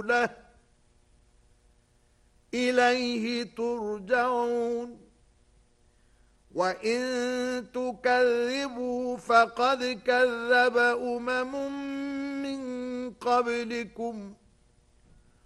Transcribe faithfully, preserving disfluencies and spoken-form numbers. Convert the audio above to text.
له إليه ترجعون وإن تكذبوا فقد كذب أمم من قبلكم